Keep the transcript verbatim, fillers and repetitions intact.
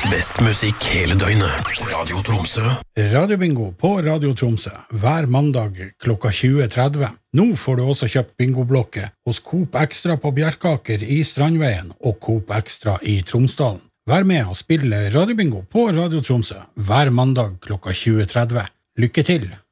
Best musikk hele døgnet. Radio Tromsø. Radiobingo på Radio Tromsø. Hver mandag klokka tjue tretti. Nå får du også kjøpt bingoblokke hos Coop Extra på Bjerkaker i Strandveien og Coop Extra i Tromsdalen. Vær med og spille radiobingo på Radio Tromsø hver mandag klokka tjue tretti. Lykke til!